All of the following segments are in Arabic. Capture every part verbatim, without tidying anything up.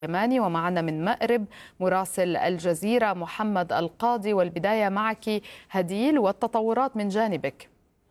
اليماني، ومعنا من مأرب مراسل الجزيرة محمد القاضي. والبداية معك هديل والتطورات من جانبك.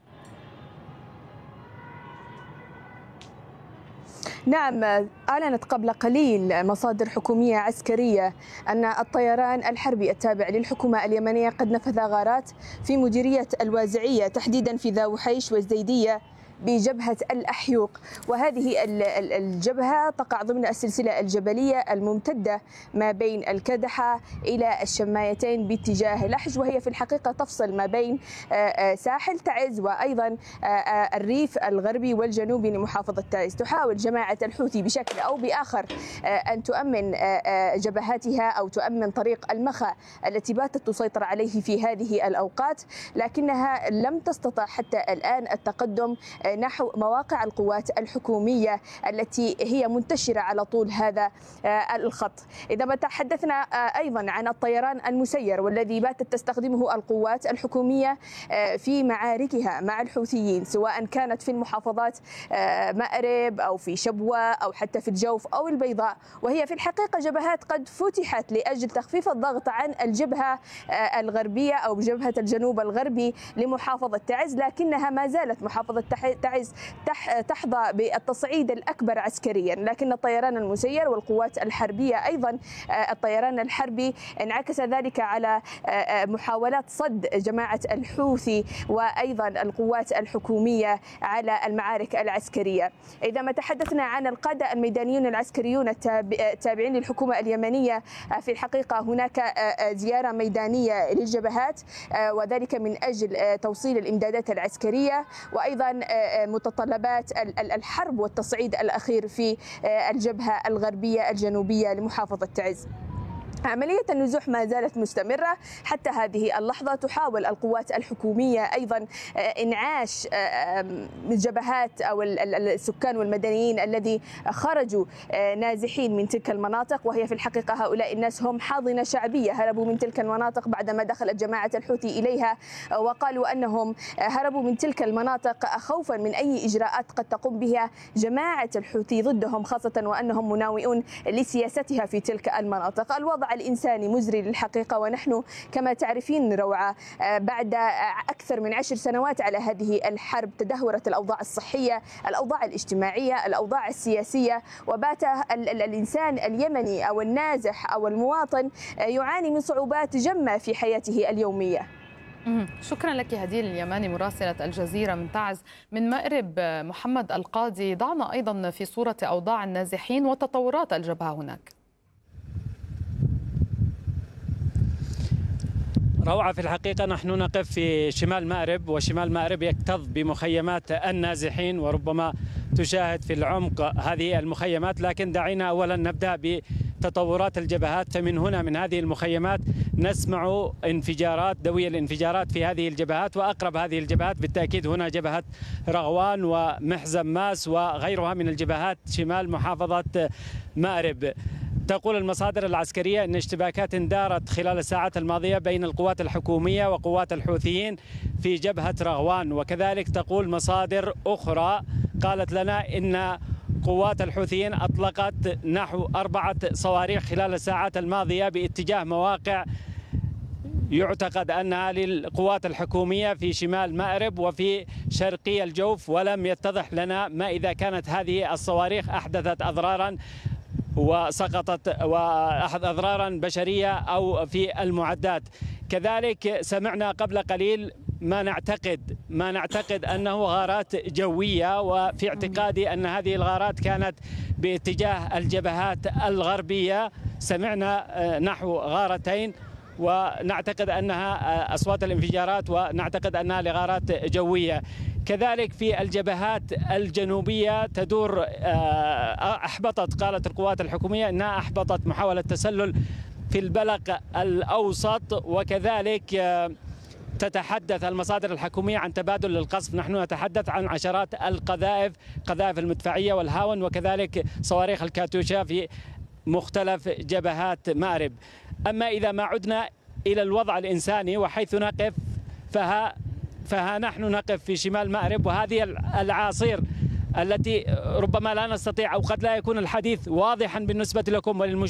نعم، أعلنت قبل قليل مصادر حكومية عسكرية أن الطيران الحربي التابع للحكومة اليمنية قد نفذ غارات في مديرية الوازعية، تحديدا في ذا وحيش والزيدية بجبهة الأحيوق، وهذه الجبهة تقع ضمن السلسلة الجبلية الممتدة ما بين الكدحة إلى الشمايتين باتجاه لحج، وهي في الحقيقة تفصل ما بين ساحل تعز وأيضا الريف الغربي والجنوبي لمحافظة تعز. تحاول جماعة الحوثي بشكل أو بآخر أن تؤمن جبهاتها أو تؤمن طريق المخا التي باتت تسيطر عليه في هذه الأوقات، لكنها لم تستطع حتى الآن التقدم نحو مواقع القوات الحكومية التي هي منتشرة على طول هذا الخط. إذا ما تحدثنا أيضا عن الطيران المسير والذي باتت تستخدمه القوات الحكومية في معاركها مع الحوثيين، سواء كانت في المحافظات مأرب أو في شبوة أو حتى في الجوف أو البيضاء، وهي في الحقيقة جبهات قد فتحت لأجل تخفيف الضغط عن الجبهة الغربية أو جبهة الجنوب الغربي لمحافظة تعز، لكنها ما زالت محافظة تعز تحظى بالتصعيد الأكبر عسكريا. لكن الطيران المسير والقوات الحربية أيضا الطيران الحربي انعكس ذلك على محاولات صد جماعة الحوثي وأيضا القوات الحكومية على المعارك العسكرية. إذا ما تحدثنا عن القادة الميدانيون العسكريون التابعين للحكومة اليمنية، في الحقيقة هناك زيارة ميدانية للجبهات، وذلك من أجل توصيل الإمدادات العسكرية وأيضا متطلبات الحرب والتصعيد الأخير في الجبهة الغربية الجنوبية لمحافظة تعز. عملية النزوح ما زالت مستمرة حتى هذه اللحظة. تحاول القوات الحكومية أيضا إنعاش جبهات أو السكان والمدنيين الذي خرجوا نازحين من تلك المناطق، وهي في الحقيقة هؤلاء الناس هم حاضنة شعبية هربوا من تلك المناطق بعدما دخلت جماعة الحوثي إليها، وقالوا أنهم هربوا من تلك المناطق خوفا من أي إجراءات قد تقوم بها جماعة الحوثي ضدهم، خاصة وأنهم مناوئون لسياستها في تلك المناطق. الوضع الإنساني مزري للحقيقة، ونحن كما تعرفين روعة بعد أكثر من عشر سنوات على هذه الحرب تدهورت الأوضاع الصحية، الأوضاع الاجتماعية، الأوضاع السياسية، وبات الإنسان اليمني أو النازح أو المواطن يعاني من صعوبات جمة في حياته اليومية. شكرا لك هديل اليماني مراسلة الجزيرة من تعز. من مأرب محمد القاضي، ضعنا أيضا في صورة أوضاع النازحين وتطورات الجبهة هناك. روعة، في الحقيقة نحن نقف في شمال مأرب، وشمال مأرب يكتظ بمخيمات النازحين، وربما تشاهد في العمق هذه المخيمات. لكن دعينا أولا نبدأ بتطورات الجبهات. فمن هنا من هذه المخيمات نسمع انفجارات دوية الانفجارات في هذه الجبهات، وأقرب هذه الجبهات بالتأكيد هنا جبهة رغوان ومحزم ماس وغيرها من الجبهات شمال محافظة مأرب. تقول المصادر العسكرية أن اشتباكات دارت خلال الساعات الماضية بين القوات الحكومية وقوات الحوثيين في جبهة رغوان، وكذلك تقول مصادر أخرى قالت لنا إن قوات الحوثيين أطلقت نحو أربعة صواريخ خلال الساعات الماضية باتجاه مواقع يعتقد أنها للقوات الحكومية في شمال مأرب وفي شرقي الجوف، ولم يتضح لنا ما إذا كانت هذه الصواريخ أحدثت أضرارا وسقطت وأحد أضرارا بشرية أو في المعدات. كذلك سمعنا قبل قليل ما نعتقد ما نعتقد أنه غارات جوية، وفي اعتقادي أن هذه الغارات كانت باتجاه الجبهات الغربية. سمعنا نحو غارتين ونعتقد أنها أصوات الانفجارات، ونعتقد أنها لغارات جوية. كذلك في الجبهات الجنوبية تدور أحبطت قالت القوات الحكومية أنها أحبطت محاولة تسلل في البلق الأوسط، وكذلك تتحدث المصادر الحكومية عن تبادل للقصف. نحن نتحدث عن عشرات القذائف، قذائف المدفعية والهاون، وكذلك صواريخ الكاتوشا في مختلف جبهات مأرب. أما إذا ما عدنا إلى الوضع الإنساني وحيث نقف، فها فها نحن نقف في شمال مأرب، وهذه الأعاصير التي ربما لا نستطيع أو قد لا يكون الحديث واضحا بالنسبة لكم وللمجتمع